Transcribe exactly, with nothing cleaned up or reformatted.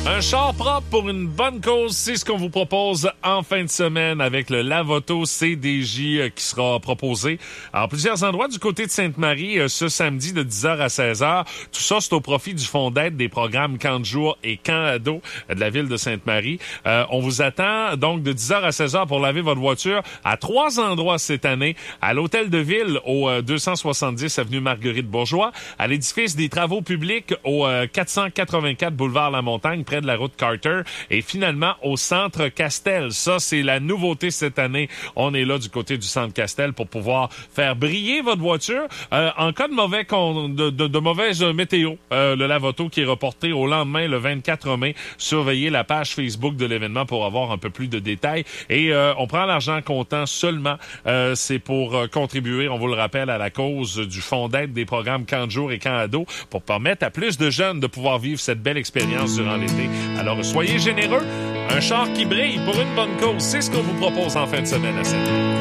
Un char propre pour une bonne cause, c'est ce qu'on vous propose en fin de semaine avec le Lavoto C D J euh, qui sera proposé à plusieurs endroits du côté de Sainte-Marie euh, ce samedi de dix heures à seize heures. Tout ça, c'est au profit du fonds d'aide des programmes Camp de jour et Camp ado de la ville de Sainte-Marie. Euh, on vous attend donc de dix heures à seize heures pour laver votre voiture à trois endroits cette année. À l'Hôtel de Ville au euh, deux cent soixante-dix avenue Marguerite-Bourgeois, à l'édifice des travaux publics au euh, quatre cent quatre-vingt-quatre boulevard La Montagne, près de la route Carter, et finalement au Centre Castel. Ça, c'est la nouveauté cette année. On est là du côté du Centre Castel pour pouvoir faire briller votre voiture. Euh, en cas de mauvais con, de, de, de mauvaise météo, euh, le Lavoto qui est reporté au lendemain, le vingt-quatre mai. Surveillez la page Facebook de l'événement pour avoir un peu plus de détails. Et euh, on prend l'argent comptant seulement. Euh, c'est pour euh, contribuer, on vous le rappelle, à la cause du fonds d'aide des programmes Camp de jour et Camp ado pour permettre à plus de jeunes de pouvoir vivre cette belle expérience durant l'été. Alors, soyez généreux. Un char qui brille pour une bonne cause, c'est ce qu'on vous propose en fin de semaine à cette heure.